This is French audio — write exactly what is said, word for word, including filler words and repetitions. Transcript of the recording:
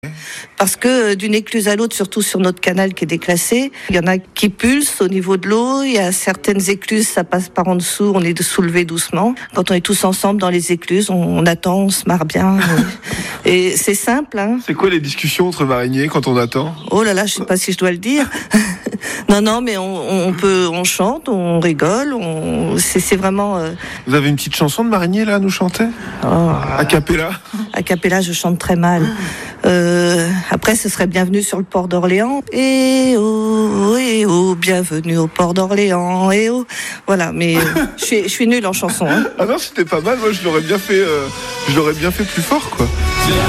Parce que d'une écluse à l'autre, surtout sur notre canal qui est déclassé, il y en a qui pulsent au niveau de l'eau. Il y a certaines écluses, ça passe par en dessous, on est soulevé doucement. Quand on est tous ensemble dans les écluses, on, on attend, on se marre bien. Et c'est simple. Hein. C'est quoi les discussions entre mariniers quand on attend ? Oh là là, je sais pas si je dois le dire. Non, non, mais on, on peut, on chante, on rigole, on, c'est, c'est vraiment. Euh... Vous avez une petite chanson de marinier là à nous chanter ? Oh. A cappella ? A cappella, je chante très mal. Euh, après, ce serait Bienvenue sur le port d'Orléans. Et oh, et oh, bienvenue au port d'Orléans. Et oh, voilà. Mais euh, je suis, je suis nulle en chanson. Hein. Ah non, c'était pas mal. Moi, je l'aurais bien fait, euh, je l'aurais bien fait plus fort, quoi.